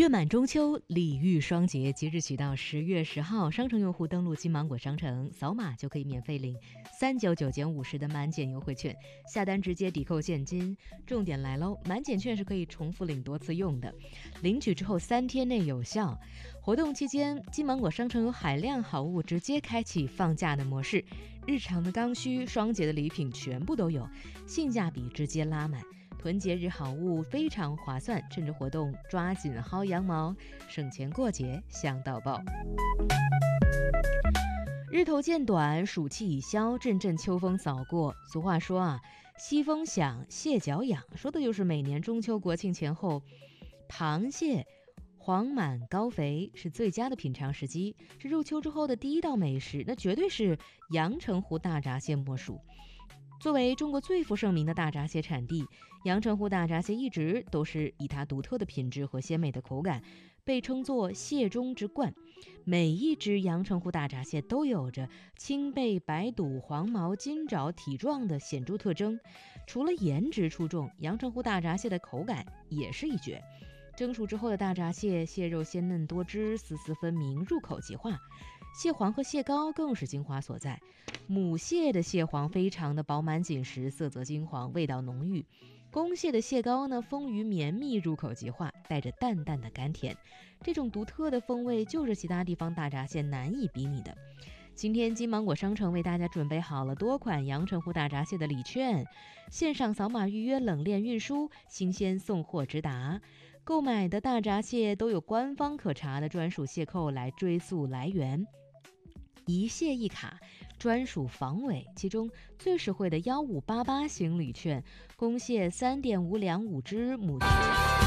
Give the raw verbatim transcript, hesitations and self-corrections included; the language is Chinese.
月满中秋，礼遇双节，即日起到十月十号，商城用户登录金芒果商城，扫码就可以免费领三九九减五十的满减优惠券，下单直接抵扣现金。重点来喽，满减券是可以重复领多次用的，领取之后三天内有效。活动期间，金芒果商城有海量好物直接开启放假的模式，日常的刚需、双节的礼品全部都有，性价比直接拉满。囤节日好物非常划算，趁着活动抓紧薅羊毛，省钱过节香到爆。日头渐短，暑气已消，阵阵秋风扫过。俗话说啊，西风响，蟹脚痒，说的就是每年中秋国庆前后，螃蟹黄满高肥是最佳的品尝时机。这入秋之后的第一道美食，那绝对是阳澄湖大闸蟹莫属。作为中国最负盛名的大闸蟹产地，阳澄湖大闸蟹一直都是以它独特的品质和鲜美的口感，被称作蟹中之冠。每一只阳澄湖大闸蟹都有着青背白肚黄毛金爪体壮的显著特征。除了颜值出众，阳澄湖大闸蟹的口感也是一绝。蒸熟之后的大闸蟹，蟹肉鲜嫩多汁，丝丝分明，入口即化。蟹黄和蟹膏更是精华所在，母蟹的蟹黄非常的饱满紧实，色泽金黄，味道浓郁。公蟹的蟹膏呢，丰腴绵密，入口即化，带着淡淡的甘甜。这种独特的风味就是其他地方大闸蟹难以比拟的。今天金芒果商城为大家准备好了多款阳澄湖大闸蟹的礼券，线上扫码预约冷链运输，新鲜送货直达。购买的大闸蟹都有官方可查的专属蟹扣来追溯来源，一蟹一卡，专属防伪。其中最实惠的一五八八型礼券，公蟹 三点五两五只，母蟹